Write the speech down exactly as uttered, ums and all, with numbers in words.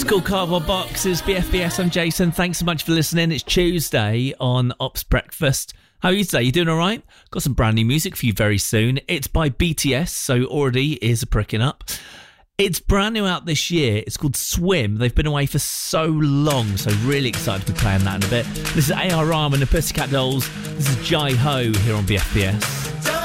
Cool Cardboard Boxes, B F B S. I'm Jason. Thanks so much for listening. It's Tuesday on Ops Breakfast. How are you today? You doing all right? Got some brand new music for you very soon. It's by B T S, so already ears are pricking up. It's brand new out this year. It's called Swim. They've been away for so long, so really excited to be playing that in a bit. This is A R. Rahman and the Pussycat Dolls. This is Jai Ho here on B F B S.